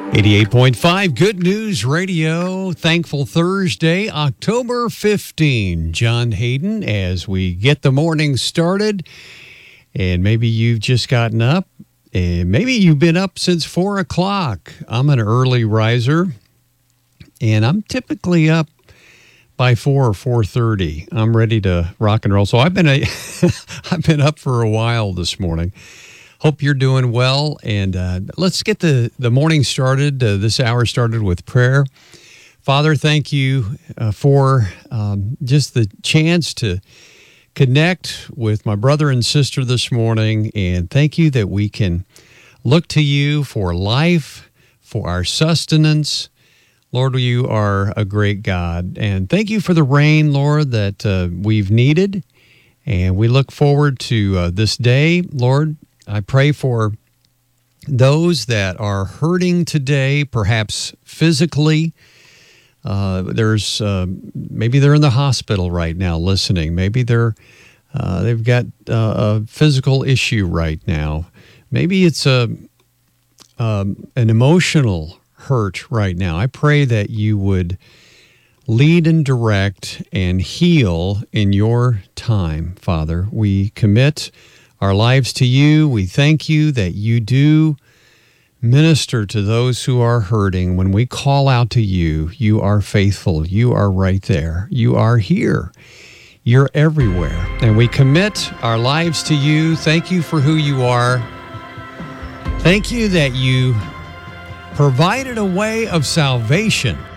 88.5 Good News Radio. Thankful Thursday, October 15. John Hayden as we get the morning started. And maybe you've just gotten up. And maybe you've been up since 4 o'clock. I'm an early riser. And I'm typically up by 4 or 4:30. I'm ready to rock and roll. So I've been up for a while this morning. Hope you're doing well, and let's get the morning started, this hour started with prayer. Father, thank you for just the chance to connect with my brother and sister this morning, and thank you that we can look to you for life, for our sustenance. Lord, you are a great God, and thank you for the rain, Lord, that we've needed, and we look forward to this day, Lord. I pray for those that are hurting today, perhaps physically. Maybe they're in the hospital right now listening. Maybe they've got a physical issue right now. Maybe it's an emotional hurt right now. I pray that you would lead and direct and heal in your time, Father. We commit our lives to you. We thank you that you do minister to those who are hurting. When we call out to you, you are faithful. You are right there. You are here. You're everywhere. And we commit our lives to you. Thank you for who you are. Thank you that you provided a way of salvation